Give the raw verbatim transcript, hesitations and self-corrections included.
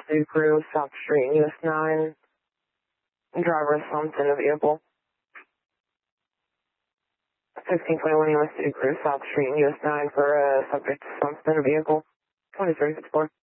City Crew, South Street, U S nine. Driver slumped in a vehicle. fifteen twenty-one U S City Crew, South Street, U S nine for a uh, subject slumped in a vehicle. twenty-three fifty-four.